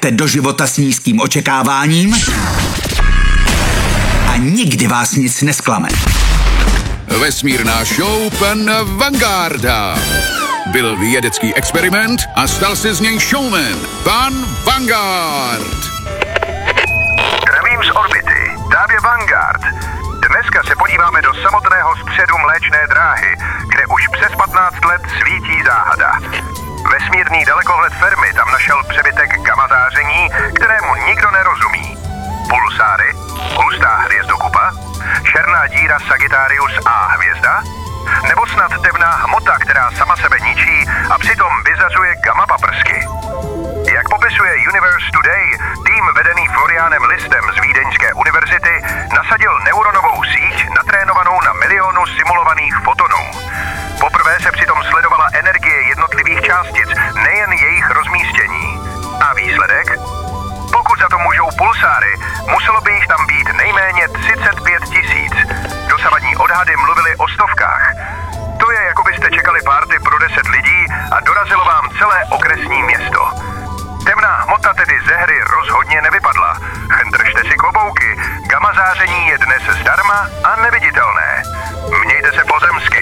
jdete do života s nízkým očekáváním a nikdy vás nic nesklame. Vesmírná show pan Vangarda. Byl vědecký experiment a stal se z něj showman. Pan Vanguard. Zdravím z orbity. Tam je Vanguard. Dneska se podíváme do samotného středu Mléčné dráhy, kde už přes 15 let svítí záhada. Vesmírný dalekohled Fermi tam našel přebytek gamma záření, kterému nikdo nerozumí. Pulsáry, hustá hvězdokupa, černá díra Sagittarius A hvězda, nebo snad temná hmota, která sama sebe ničí a přitom vyzařuje gamma paprsky. Jak popisuje Universe Today, tým vedený Florianem Listem z Vídeňské univerzity nasadil neuronovou síť natrénovanou na milionu simulovaných fotonů. Poprvé se přitom sledovala energie jednotlivých částic, nejen jejich rozmístění. A výsledek? Pokud za to můžou pulsáry, muselo by jich tam být nejméně 35 000. Dosavadní odhady mluvily o stovkách. To je, jako byste čekali párty pro 10 lidí a dorazilo vám celé okresní město. Temná hmota tedy ze hry rozhodně nevypadla. Držte si klobouky, gamma záření je dnes zdarma a neviditelné. Mějte se pozemsky.